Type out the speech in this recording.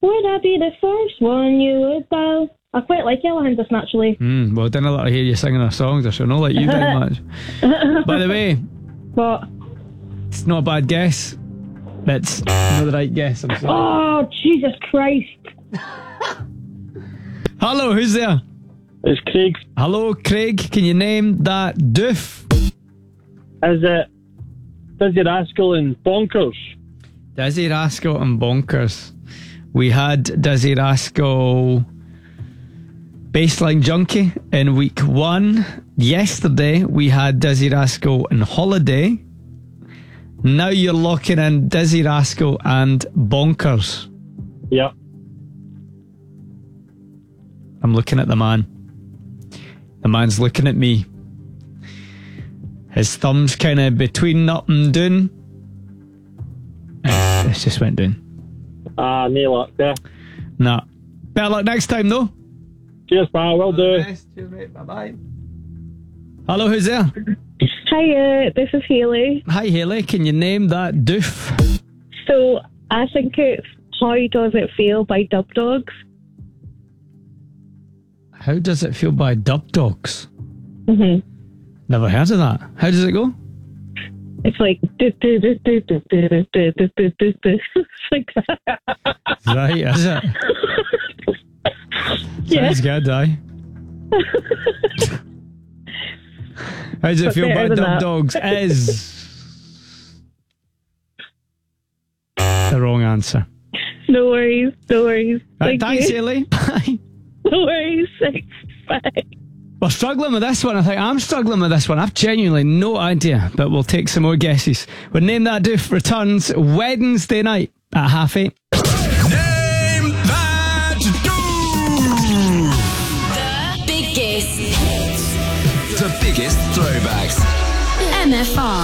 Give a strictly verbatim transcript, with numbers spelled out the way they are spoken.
Would I be the first one you would dial? I quite like Ella Henderson, actually. Mm, well, I didn't let her hear you singing her songs. I should not like you very much. By the way, What? it's not a bad guess. It's not the right guess. I'm sorry. Oh, Jesus Christ. Hello, who's there? It's Craig. Hello, Craig. Can you name that doof? Is it Dizzy Rascal and Bonkers? Dizzy Rascal and Bonkers. We had Dizzy Rascal Baseline Junkie in week one. Yesterday we had Dizzy Rascal and Holiday. Now you're locking in Dizzy Rascal and Bonkers. Yep. I'm looking at the man. The man's looking at me. His thumb's kind of between up and down. It just went down. Ah, no luck there. Nah. Better luck next time though. Cheers, pal. Will do. Bye bye. Hello, who's there? Hi, uh, this is Hayley. Hi, Hayley. Can you name that doof? So, I think it's How Does It Feel by Dub Dogs. How Does It Feel by Dub Dogs? Mm-hmm. Never heard of that. How does it go? It's like... do, do, do, do, do, do, do, do, do, do, do, do. It's like that. Right, is it? Yeah. Sounds good, aye. How does it But feel better by than Dub that. Dogs? Is the wrong answer. No worries, no worries. Right, Thank thanks, you. Hayley. Bye. No worries. Thanks. Bye. We're struggling with this one. I think I'm struggling with this one. I've genuinely no idea, but we'll take some more guesses. We'll Name That Doof returns Wednesday night at half eight. Name That Doof. The biggest hits. The biggest throwbacks. M F R.